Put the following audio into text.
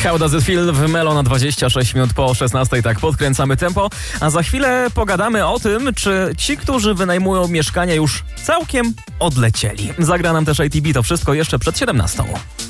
How Does It Feel w Melo na 26 minut po 16. Tak podkręcamy tempo, a za chwilę pogadamy o tym, czy ci, którzy wynajmują mieszkania, już całkiem odlecieli. Zagra nam też ATB, to wszystko jeszcze przed 17.